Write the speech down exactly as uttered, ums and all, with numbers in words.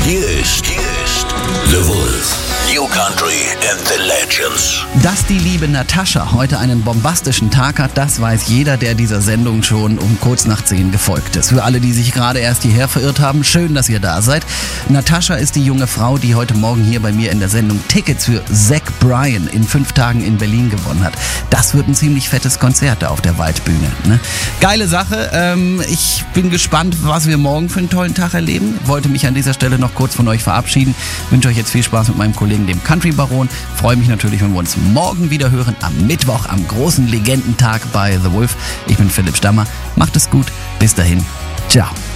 Hier ist, hier ist The Wolf. New Country and the Legends. Dass die liebe Natascha heute einen bombastischen Tag hat, das weiß jeder, der dieser Sendung schon um kurz nach zehn gefolgt ist. Für alle, die sich gerade erst hierher verirrt haben, schön, dass ihr da seid. Natascha ist die junge Frau, die heute Morgen hier bei mir in der Sendung Tickets für Zach Bryan in fünf Tagen in Berlin gewonnen hat. Das wird ein ziemlich fettes Konzert da auf der Waldbühne. Ne? Geile Sache. Ähm, ich bin gespannt, was wir morgen für einen tollen Tag erleben. Wollte mich an dieser Stelle noch kurz von euch verabschieden. Wünsche euch jetzt viel Spaß mit meinem Kollegen, dem Country Baron. Freue mich natürlich, wenn wir uns morgen wieder hören, am Mittwoch, am großen Legendentag bei The Wolf. Ich bin Philipp Stammer. Macht es gut. Bis dahin. Ciao.